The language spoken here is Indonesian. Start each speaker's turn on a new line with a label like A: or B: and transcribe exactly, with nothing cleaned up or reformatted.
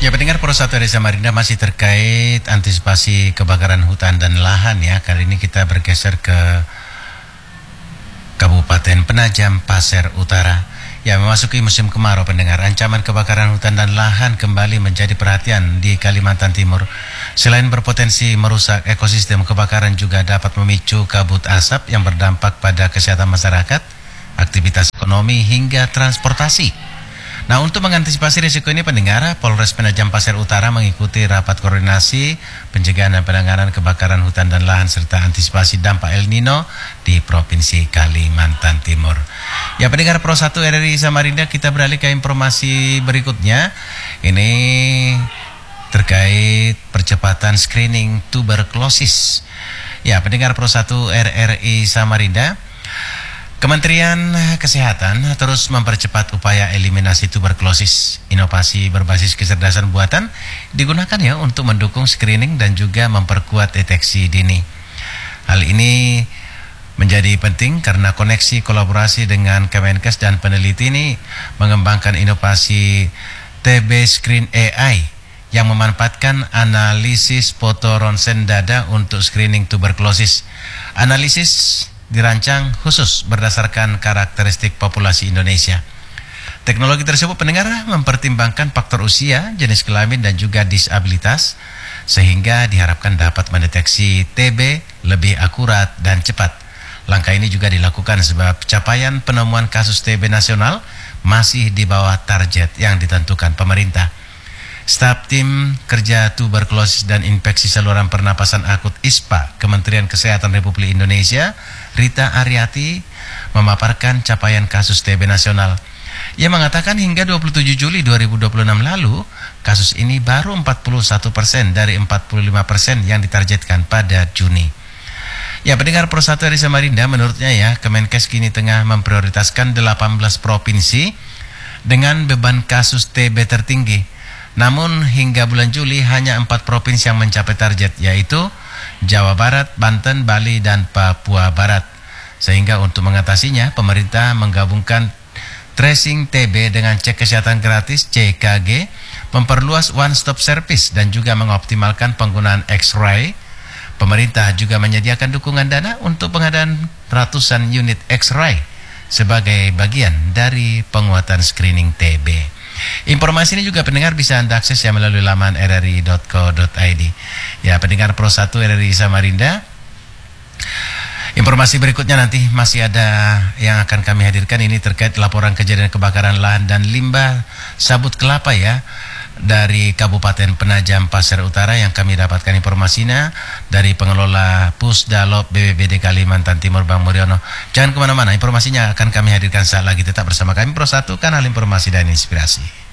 A: Ya, pendengar Pro satu R I Samarinda masih terkait antisipasi kebakaran hutan dan lahan ya. Kali ini kita bergeser ke Kabupaten Penajam Pasir Utara. Ya, memasuki musim kemarau pendengar, ancaman kebakaran hutan dan lahan kembali menjadi perhatian di Kalimantan Timur. Selain berpotensi merusak ekosistem, kebakaran juga dapat memicu kabut asap yang berdampak pada kesehatan masyarakat, aktivitas ekonomi hingga transportasi. Nah, untuk mengantisipasi risiko ini pendengar, Polres Penajam Pasir Utara mengikuti rapat koordinasi pencegahan dan penanganan kebakaran hutan dan lahan serta antisipasi dampak El Nino di Provinsi Kalimantan Timur. Ya, pendengar Pro satu R I Samarinda, kita beralih ke informasi berikutnya. Ini terkait percepatan screening tuberkulosis. Ya, pendengar Pro satu R R I Samarinda, Kementerian Kesehatan terus mempercepat upaya eliminasi tuberkulosis. Inovasi berbasis kecerdasan buatan digunakan ya untuk mendukung screening dan juga memperkuat deteksi dini. Hal ini menjadi penting karena koneksi kolaborasi dengan Kemenkes dan peneliti ini mengembangkan inovasi T B Screen A I yang memanfaatkan analisis foto ronsen dada untuk screening tuberkulosis. Analisis dirancang khusus berdasarkan karakteristik populasi Indonesia. Teknologi tersebut pendengar mempertimbangkan faktor usia, jenis kelamin dan juga disabilitas sehingga diharapkan dapat mendeteksi T B lebih akurat dan cepat. Langkah ini juga dilakukan sebab capaian penemuan kasus T B nasional masih di bawah target yang ditentukan pemerintah. Staf Tim Kerja Tuberkulosis dan Infeksi Saluran Pernapasan Akut I S P A Kementerian Kesehatan Republik Indonesia, Rita Aryati, memaparkan capaian kasus T B nasional. Ia mengatakan hingga dua puluh tujuh Juli dua ribu dua puluh enam lalu, kasus ini baru empat puluh satu persen dari empat puluh lima persen yang ditargetkan pada Juni. Ya, pendengar Pro satu R I Samarinda, menurutnya ya, Kemenkes kini tengah memprioritaskan delapan belas provinsi dengan beban kasus T B tertinggi. Namun hingga bulan Juli hanya empat provinsi yang mencapai target, yaitu Jawa Barat, Banten, Bali, dan Papua Barat. Sehingga untuk mengatasinya, pemerintah menggabungkan tracing T B dengan cek kesehatan gratis C K G, memperluas one-stop service, dan juga mengoptimalkan penggunaan X-ray. Pemerintah juga menyediakan dukungan dana untuk pengadaan ratusan unit X-ray sebagai bagian dari penguatan screening T B. Informasi ini juga pendengar bisa Anda akses ya melalui laman r r i dot co dot i d. Ya, pendengar Pro satu R R I Samarinda, informasi berikutnya nanti masih ada yang akan kami hadirkan. Ini terkait laporan kejadian kebakaran lahan dan limbah sabut kelapa ya dari Kabupaten Penajam Pasir Utara yang kami dapatkan informasinya dari pengelola Pusdalop B B B D Kalimantan Timur, Bang Muriono. Jangan kemana-mana, informasinya akan kami hadirkan saat lagi. Tetap bersama kami Pro satu, kanal informasi dan inspirasi.